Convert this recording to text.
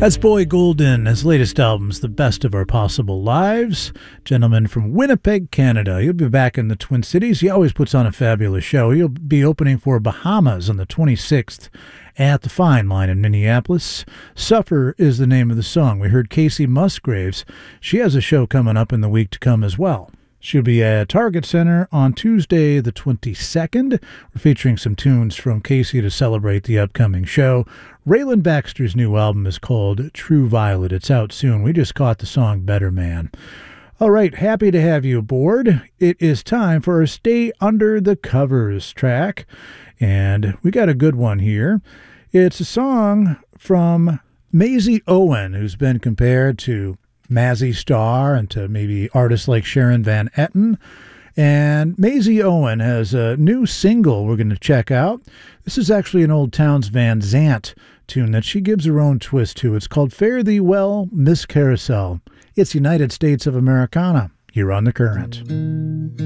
That's Boy Golden. His latest album's The Best of Our Possible Lives. Gentleman from Winnipeg, Canada. He'll be back in the Twin Cities. He always puts on a fabulous show. He'll be opening for Bahamas on the 26th at the Fine Line in Minneapolis. Suffer is the name of the song. We heard Casey Musgraves. She has a show coming up in the week to come as well. She'll be at Target Center on Tuesday the 22nd. We're featuring some tunes from Casey to celebrate the upcoming show. Raylan Baxter's new album is called True Violet. It's out soon. We just caught the song Better Man. All right, happy to have you aboard. It is time for our Stay Under the Covers track, and we got a good one here. It's a song from Maisie Owen, who's been compared to Mazzy Star and to maybe artists like Sharon Van Etten. And Maisie Owen has a new single we're going to check out. This is actually an old Townes Van Zandt tune that she gives her own twist to. It's called Fare Thee Well, Miss Carousel. It's United States of Americana. You're on The Current.